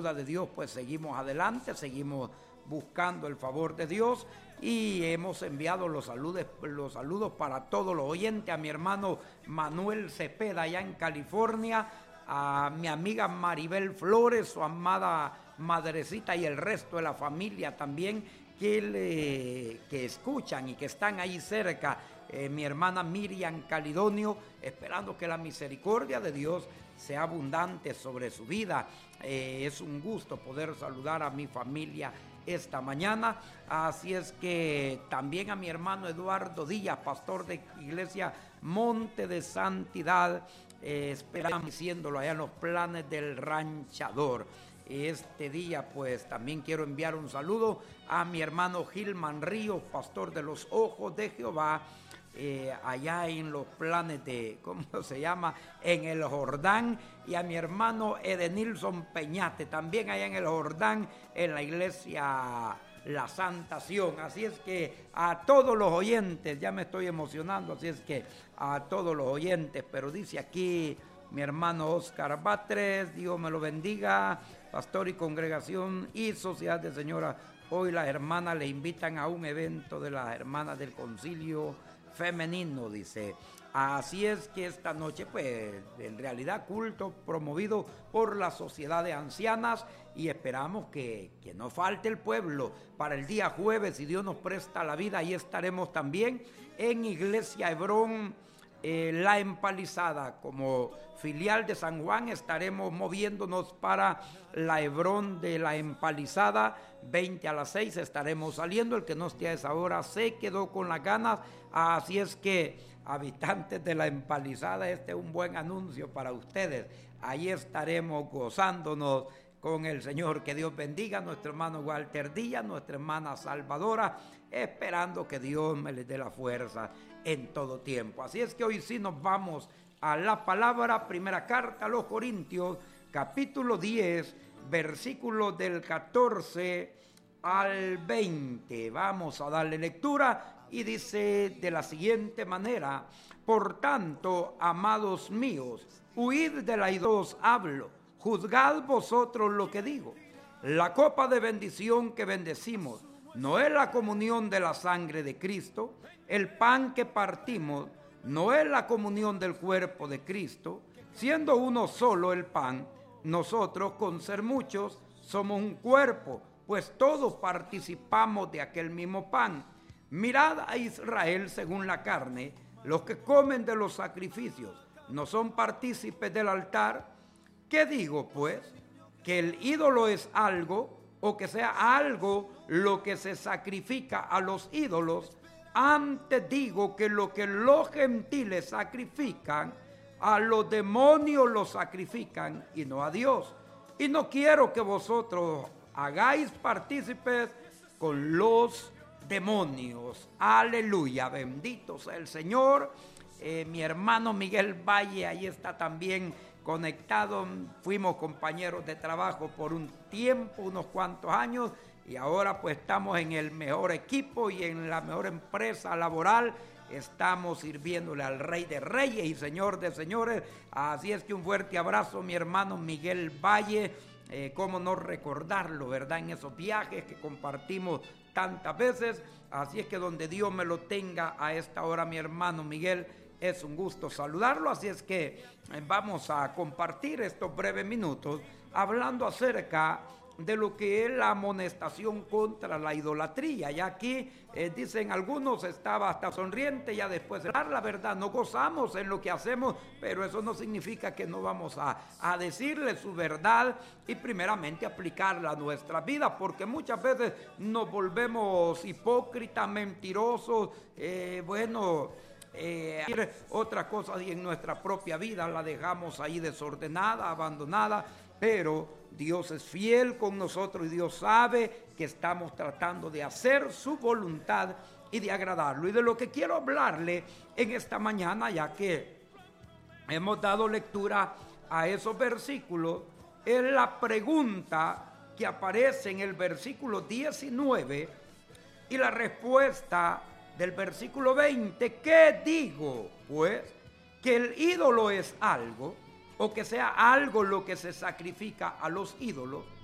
ayuda de Dios, pues seguimos adelante, seguimos buscando el favor de Dios, y hemos enviado los saludos para todos los oyentes, a mi hermano Manuel Cepeda allá en California, a mi amiga Maribel Flores, su amada madrecita, y el resto de la familia también que escuchan y que están ahí cerca, mi hermana Miriam Calidonio, esperando que la misericordia de Dios sea abundante sobre su vida. Es un gusto poder saludar a mi familia esta mañana, así es que también a mi hermano Eduardo Díaz, pastor de Iglesia Monte de Santidad, esperamos diciéndolo allá en los Planes del Ranchador. Este día pues también quiero enviar un saludo a mi hermano Gilman Ríos, pastor de los Ojos de Jehová, allá en los Planes de, ¿cómo se llama?, en el Jordán, y a mi hermano Edenilson Peñate, también allá en el Jordán, en la iglesia La Santa Sion. Así es que a todos los oyentes, ya me estoy emocionando, así es que a todos los oyentes, pero dice aquí mi hermano Oscar Batres, Dios me lo bendiga, pastor y congregación y sociedad de señoras, hoy las hermanas le invitan a un evento de las hermanas del concilio femenino, dice. Así es que esta noche, pues, en realidad culto promovido por la sociedad de ancianas, y esperamos que no falte el pueblo para el día jueves, si Dios nos presta la vida. Ahí estaremos también en Iglesia Hebrón, La Empalizada, como filial de San Juan, estaremos moviéndonos para la Hebrón de La Empalizada, 20 a las 6 estaremos saliendo. El que no esté a esa hora se quedó con las ganas, así es que habitantes de La Empalizada, este es un buen anuncio para ustedes. Ahí estaremos gozándonos con el Señor. Que Dios bendiga a nuestro hermano Walter Díaz, nuestra hermana Salvadora, esperando que Dios me les dé la fuerza en todo tiempo. Así es que hoy sí nos vamos a la palabra. Primera carta a los Corintios, capítulo 10, versículos del 14 al 20. Vamos a darle lectura, y dice de la siguiente manera: por tanto, amados míos, huid de la idolatría. Os hablo, juzgad vosotros lo que digo. La copa de bendición que bendecimos no es la comunión de la sangre de Cristo. El pan que partimos no es la comunión del cuerpo de Cristo. Siendo uno solo el pan, nosotros, con ser muchos, somos un cuerpo, pues todos participamos de aquel mismo pan. Mirad a Israel según la carne. Los que comen de los sacrificios no son partícipes del altar. ¿Qué digo, pues? ¿Que el ídolo es algo, o que sea algo lo que se sacrifica a los ídolos? Antes digo que lo que los gentiles sacrifican, a los demonios los sacrifican y no a Dios. Y no quiero que vosotros hagáis partícipes con los demonios. Aleluya, bendito sea el Señor. Mi hermano Miguel Valle ahí está también conectado. Fuimos compañeros de trabajo por un tiempo, unos cuantos años, y ahora pues estamos en el mejor equipo y en la mejor empresa laboral. Estamos sirviéndole al Rey de Reyes y Señor de Señores. Así es que un fuerte abrazo, mi hermano Miguel Valle. Cómo no recordarlo, ¿verdad?, en esos viajes que compartimos tantas veces. Así es que donde Dios me lo tenga a esta hora, mi hermano Miguel, es un gusto saludarlo. Así es que vamos a compartir estos breves minutos hablando acerca de lo que es la amonestación contra la idolatría. Y aquí dicen algunos, estaba hasta sonriente, ya después de la verdad, no gozamos en lo que hacemos, pero eso no significa que no vamos a decirle su verdad y primeramente aplicarla a nuestra vida, porque muchas veces nos volvemos hipócritas, mentirosos, otras cosas, y en nuestra propia vida la dejamos ahí desordenada, abandonada. Pero Dios es fiel con nosotros y Dios sabe que estamos tratando de hacer su voluntad y de agradarlo. Y de lo que quiero hablarle en esta mañana, ya que hemos dado lectura a esos versículos, es la pregunta que aparece en el versículo 19 y la respuesta del versículo 20. ¿Qué digo, pues? ¿Que el ídolo es algo, o que sea algo lo que se sacrifica a los ídolos?